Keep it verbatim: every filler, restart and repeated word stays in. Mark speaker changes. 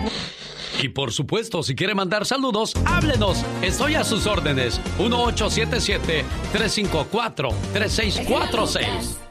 Speaker 1: Y por supuesto, si quiere mandar saludos, háblenos. Estoy a sus órdenes. uno ocho siete siete, tres cinco cuatro, tres seis cuatro seis.